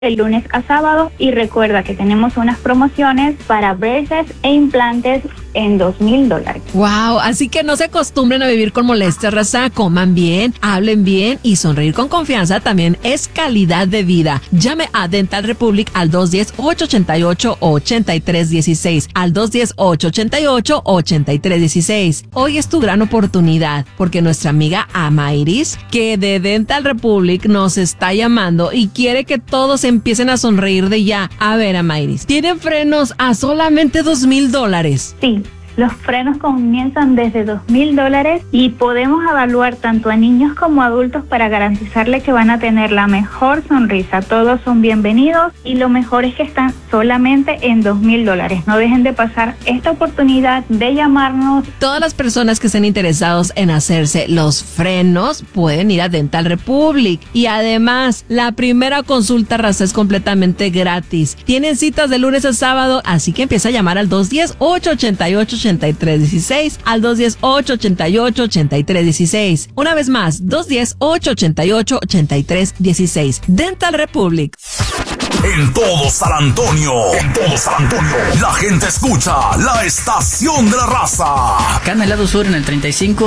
de lunes a sábado y recuerda que tenemos unas promociones para braces e implantes en $2,000. Wow, así que no se acostumbren a vivir con molestias, raza. Coman bien, hablen bien y sonreír con confianza también es calidad de vida. Llame a Dental Republic al 210-888-8316, al 210-888-8316. Hoy es tu gran oportunidad porque nuestra amiga Amairis, que de Dental Republic nos está llamando y quiere que todos empiecen a sonreír de ya. A ver, Amairis, ¿tienen frenos a solamente $2,000? Sí. Los frenos comienzan desde $2,000 y podemos evaluar tanto a niños como a adultos para garantizarle que van a tener la mejor sonrisa. Todos son bienvenidos y lo mejor es que están solamente en $2,000. No dejen de pasar esta oportunidad de llamarnos. Todas las personas que estén interesados en hacerse los frenos pueden ir a Dental Republic y además la primera consulta, raza, es completamente gratis. Tienen citas de lunes a sábado, así que empieza a llamar al 210-888-8316, al 210-888-8316. Una vez más, 210-888-8316. Dental Republic. En todo San Antonio, la gente escucha la estación de la raza. Acá en el lado sur, en el 35.